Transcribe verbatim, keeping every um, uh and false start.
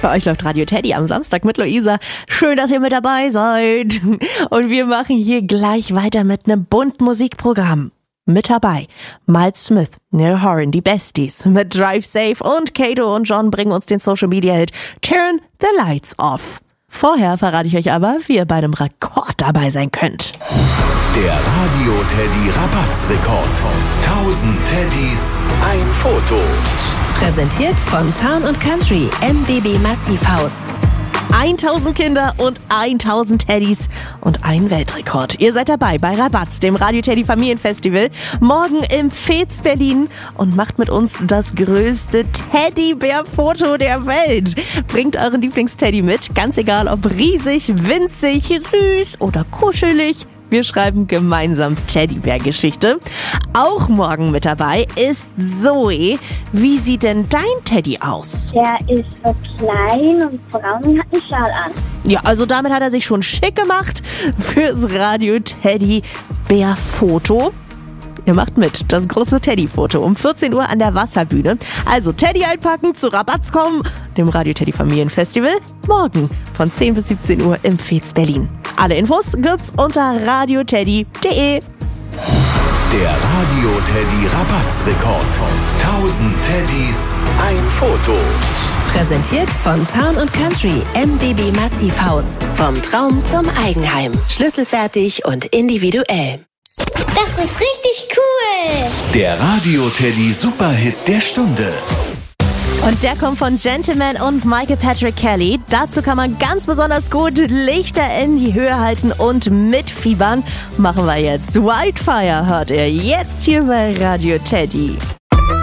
Bei euch läuft Radio Teddy am Samstag mit Luisa. Schön, dass ihr mit dabei seid. Und wir machen hier gleich weiter mit einem bunten Musikprogramm. Mit dabei Miles Smith, Neil Horan, die Besties mit Drive Safe und Kato und John bringen uns den Social Media Hit Turn the Lights Off. Vorher verrate ich euch aber, wie ihr bei einem Rekord dabei sein könnt. Der Radio Teddy Rabattsrekord. tausend Teddys, ein Foto. Präsentiert von Town und Country, M B B Massivhaus. tausend Kinder und tausend Teddys und ein Weltrekord. Ihr seid dabei bei Rabatz, dem Radio Teddy Familienfestival, morgen im Fez Berlin und macht mit uns das größte Teddybär-Foto der Welt. Bringt euren Lieblingsteddy mit, ganz egal ob riesig, winzig, süß oder kuschelig. Wir schreiben gemeinsam Teddybär-Geschichte. Auch morgen mit dabei ist Zoe. Wie sieht denn dein Teddy aus? Der ist so klein und braun und hat einen Schal an. Ja, also damit hat er sich schon schick gemacht fürs Radio Teddy Bär Foto. Ihr macht mit, das große Teddy-Foto um vierzehn Uhr an der Wasserbühne. Also Teddy einpacken, zu Rabatz kommen, dem Radio Teddy Familienfestival, morgen von zehn bis siebzehn Uhr im Fez Berlin. Alle Infos gibt's unter radioteddy punkt de. Der Radio Teddy Rabattsrekord. tausend Teddys, ein Foto. Präsentiert von Town und Country, M B B Massivhaus. Vom Traum zum Eigenheim. Schlüsselfertig und individuell. Das ist richtig cool. Der Radio Teddy Superhit der Stunde. Und der kommt von Gentleman und Michael Patrick Kelly. Dazu kann man ganz besonders gut Lichter in die Höhe halten und mitfiebern. Machen wir jetzt. Wildfire hört ihr jetzt hier bei Radio Teddy.